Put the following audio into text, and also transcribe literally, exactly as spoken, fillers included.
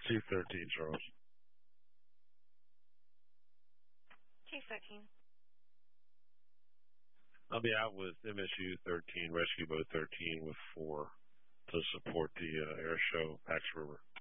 C thirteen, Charles. C thirteen. I'll be out with M S U thirteen, Rescue Boat thirteen with four to support the uh, air show, Pax River.